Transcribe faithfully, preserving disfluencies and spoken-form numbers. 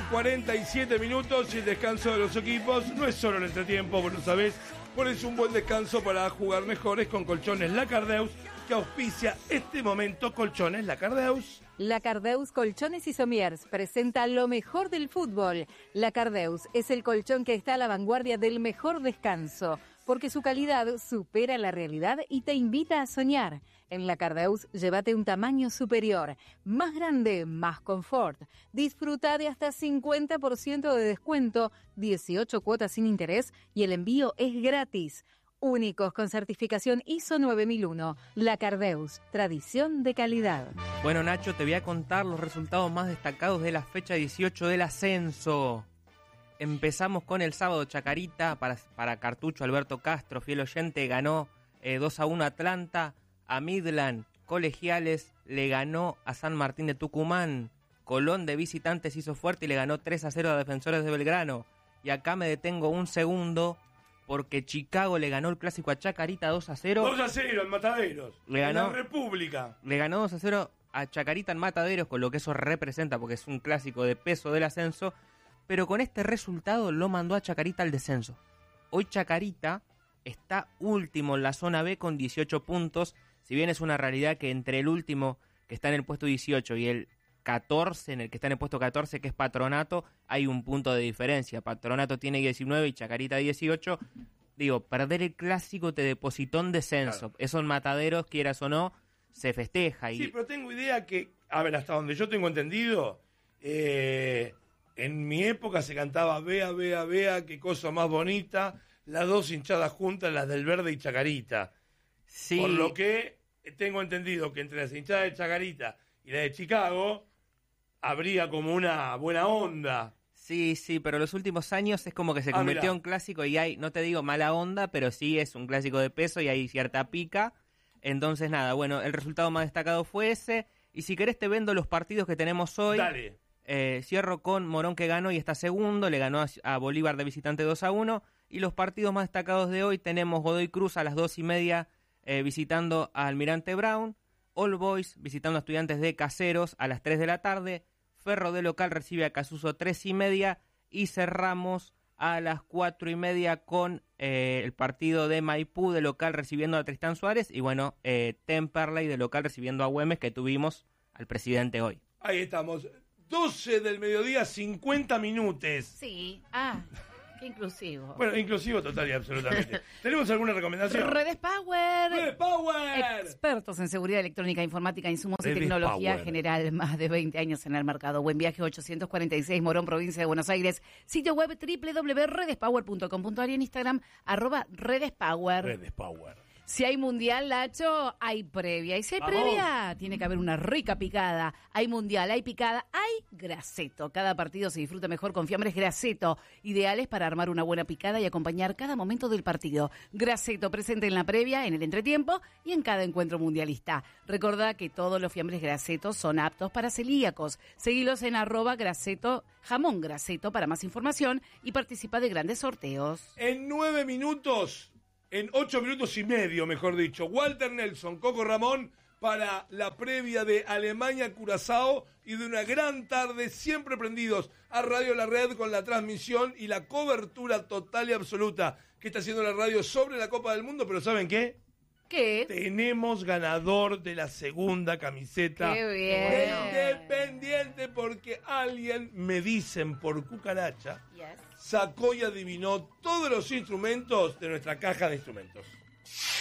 cuarenta y siete minutos y el descanso de los equipos no es solo el entretiempo, vos lo sabés, por eso un buen descanso para jugar mejores con Colchones Lacardeus, que auspicia este momento. Colchones Lacardeus. Lacardeus Colchones y Somiers presenta lo mejor del fútbol. Lacardeus es el colchón que está a la vanguardia del mejor descanso, porque su calidad supera la realidad y te invita a soñar. En Lacardeus, llévate un tamaño superior, más grande, más confort. Disfruta de hasta cincuenta por ciento de descuento, dieciocho cuotas sin interés y el envío es gratis. Únicos con certificación I S O nueve mil uno. Lacardeus, tradición de calidad. Bueno, Nacho, te voy a contar los resultados más destacados de la fecha dieciocho del ascenso. Empezamos con el sábado. Chacarita, para, para Cartucho Alberto Castro, fiel oyente, ganó eh, dos a uno Atlanta. A Midland, Colegiales le ganó a San Martín de Tucumán. Colón de visitantes hizo fuerte y le ganó tres a cero a Defensores de Belgrano. Y acá me detengo un segundo porque Chicago le ganó el clásico a Chacarita dos a cero. dos a cero en Mataderos. Le ganó, en la República. Le ganó dos a cero a Chacarita en Mataderos, con lo que eso representa, porque es un clásico de peso del ascenso. Pero con este resultado lo mandó a Chacarita al descenso. Hoy Chacarita está último en la zona B con dieciocho puntos. Si bien es una realidad que entre el último, que está en el puesto dieciocho, y el catorce, en el que está en el puesto catorce, que es Patronato, hay un punto de diferencia. Patronato tiene diecinueve y Chacarita dieciocho. Digo, perder el clásico te depositó en descenso. Claro. Eso en Mataderos, quieras o no, se festeja. Y... Sí, pero tengo idea que, a ver, hasta donde yo tengo entendido, eh, en mi época se cantaba Vea, vea, vea, qué cosa más bonita, las dos hinchadas juntas, las del Verde y Chacarita. Sí. Por lo que tengo entendido que entre las hinchadas de Chacarita y la de Chicago habría como una buena onda. Sí, sí, pero los últimos años es como que se ah, convirtió mirá. en clásico y hay, no te digo mala onda, pero sí es un clásico de peso y hay cierta pica. Entonces nada, bueno, el resultado más destacado fue ese. Y si querés te vendo los partidos que tenemos hoy. Dale. Eh, cierro con Morón, que ganó y está segundo, le ganó a, a Bolívar de visitante dos a uno. Y los partidos más destacados de hoy tenemos Godoy Cruz a las dos y media eh, visitando a Almirante Brown. All Boys visitando a Estudiantes de Caseros a las tres de la tarde. Ferro de local recibe a Casuso tres y media. Y cerramos a las cuatro y media con eh, el partido de Maipú de local recibiendo a Tristán Suárez. Y bueno, eh, Temperley de local recibiendo a Güemes, que tuvimos al presidente hoy. Ahí estamos. doce del mediodía, cincuenta minutos. Sí, ah, qué inclusivo. Bueno, inclusivo total y absolutamente. ¿Tenemos alguna recomendación? Redes Power. Redes Power. Expertos en seguridad electrónica, informática, insumos Redes y tecnología Power. general. Más de veinte años en el mercado. Buen Viaje ochocientos cuarenta y seis, Morón, provincia de Buenos Aires. Sitio web doble u doble u doble u punto redes power punto com punto a r y en Instagram, arroba Redes Power. Redes Power. Si hay mundial, Nacho, hay previa. Y si hay Vamos. previa, tiene que haber una rica picada. Hay mundial, hay picada, hay Graceto. Cada partido se disfruta mejor con fiambres Graceto, ideales para armar una buena picada y acompañar cada momento del partido. Graceto, presente en la previa, en el entretiempo y en cada encuentro mundialista. Recordá que todos los fiambres Graceto son aptos para celíacos. Seguilos en arroba Graceto, jamón Graceto para más información y participa de grandes sorteos. En nueve minutos... En ocho minutos y medio, mejor dicho, Walter Nelson, Coco Ramón, para la previa de Alemania-Curazao y de una gran tarde, siempre prendidos a Radio La Red con la transmisión y la cobertura total y absoluta que está haciendo la radio sobre la Copa del Mundo. Pero ¿saben qué? ¿Qué? Tenemos ganador de la segunda camiseta. ¡Qué bien! Independiente, porque alguien, me dicen por cucaracha, Yes. sacó y adivinó todos los instrumentos de nuestra caja de instrumentos.